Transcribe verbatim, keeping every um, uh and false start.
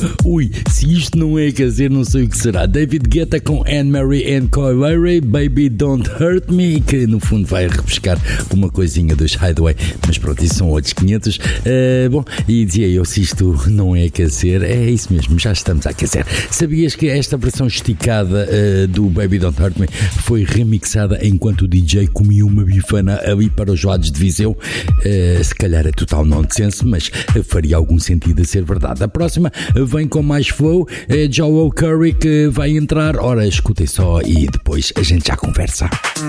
Ui, se isto não é caseiro, não sei o que será. David Guetta com Anne-Marie and Coy, Baby Don't Hurt Me, que no fundo vai repescar uma coisinha dos Hideaway, mas pronto, isso são outros quinhentos. Uh, bom, e dizia eu, se isto não é aquecer, é isso mesmo, já estamos a aquecer. Sabias que esta versão esticada uh, do Baby Don't Hurt Me foi remixada enquanto o D J comia uma bifana ali para os gelados de Viseu? Uh, se calhar é total nonsense, mas faria algum sentido a ser verdade. A próxima vem com mais flow, é Joel Curry que vai entrar. Ora, escutem só e depois a gente já conversa.